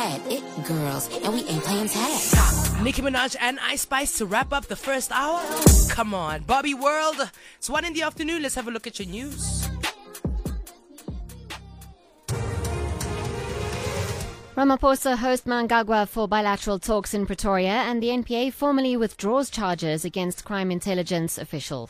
bad it girls, and we ain't playing tag. Nicki Minaj and Ice Spice to wrap up the first hour? Come on, Bobby World. It's 1 in the afternoon. Let's have a look at your news. Ramaphosa hosts Mnangagwa for bilateral talks in Pretoria, and the NPA formally withdraws charges against crime intelligence official.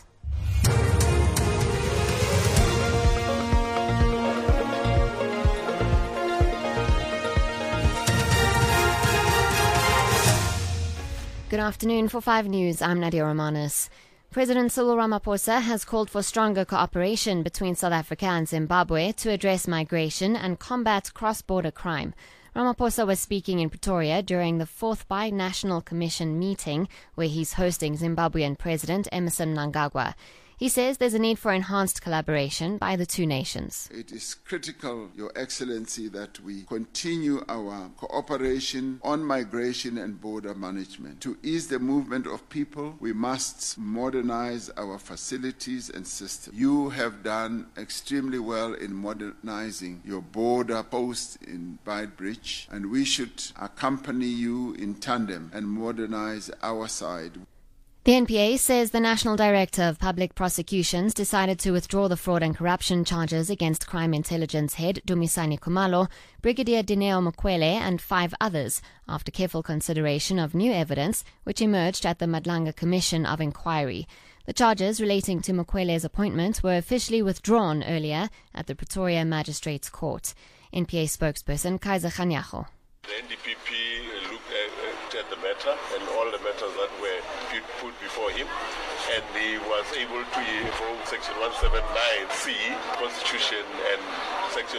Good afternoon. For 5 News, I'm Nadia Romanis. President Cyril Ramaphosa has called for stronger cooperation between South Africa and Zimbabwe to address migration and combat cross-border crime. Ramaphosa was speaking in Pretoria during the 4th Bi-National Commission meeting, where he's hosting Zimbabwean President Emmerson Mnangagwa. He says there's a need for enhanced collaboration by the two nations. It is critical, Your Excellency, that we continue our cooperation on migration and border management. To ease the movement of people, we must modernize our facilities and systems. You have done extremely well in modernizing your border post in Beitbridge, and we should accompany you in tandem and modernize our side. The NPA says the National Director of Public Prosecutions decided to withdraw the fraud and corruption charges against crime intelligence head Dumisani Khumalo, Brigadier Dineo Mukwele and 5 others after careful consideration of new evidence which emerged at the Madlanga Commission of Inquiry. The charges relating to Mukwele's appointment were officially withdrawn earlier at the Pretoria Magistrates Court. NPA spokesperson Kaiser Khanyago. The NDPP looked at the matter and all the matters that were put before him, and he was able to evoke Section 179C Constitution and Section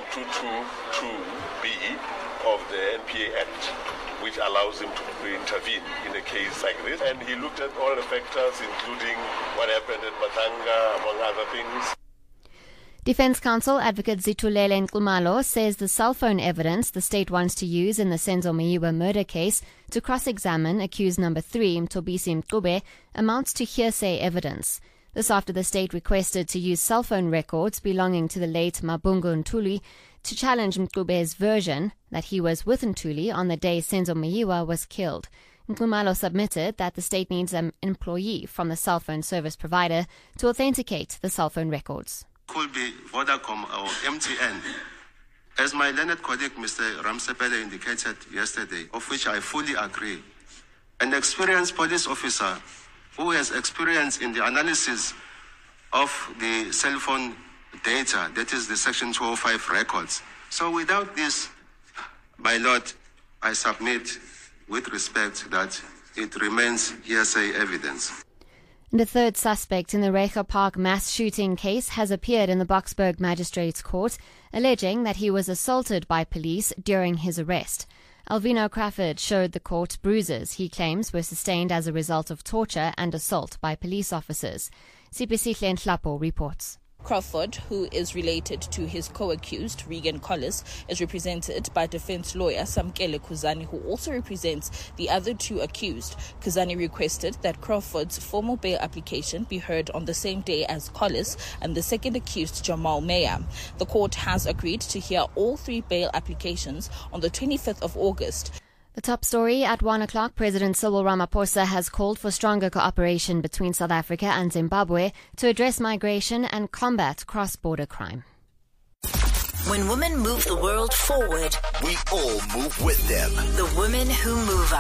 222B of the NPA Act, which allows him to intervene in a case like this. And he looked at all the factors, including what happened at Matanga, among other things. Defense counsel advocate Zitulele Nxumalo says the cell phone evidence the state wants to use in the Senzo Meyiwa murder case to cross-examine accused number 3, Mthobisi Mncube, amounts to hearsay evidence. This after the state requested to use cell phone records belonging to the late Mabungu Ntuli to challenge Mncube's version that he was with Ntuli on the day Senzo Meyiwa was killed. Nxumalo submitted that the state needs an employee from the cell phone service provider to authenticate the cell phone records. Could be Vodacom or MTN. As my learned colleague Mr. Ramsepele indicated yesterday, of which I fully agree, an experienced police officer who has experience in the analysis of the cell phone data, that is the Section 205 records. So without this, my Lord, I submit with respect that it remains hearsay evidence. The third suspect in the Reiger Park mass shooting case has appeared in the Boksburg Magistrates Court, alleging that he was assaulted by police during his arrest. Alvino Crawford showed the court bruises he claims were sustained as a result of torture and assault by police officers. Sipisihle Nhlapo reports. Crawford, who is related to his co-accused, Regan Collis, is represented by defense lawyer Samkele Kuzani, who also represents the other 2 accused. Kuzani requested that Crawford's formal bail application be heard on the same day as Collis and the second accused, Jamal Meyer. The court has agreed to hear all 3 bail applications on the 25th of August. The top story at 1 o'clock, President Cyril Ramaphosa has called for stronger cooperation between South Africa and Zimbabwe to address migration and combat cross-border crime. When women move the world forward, we all move with them. The women who move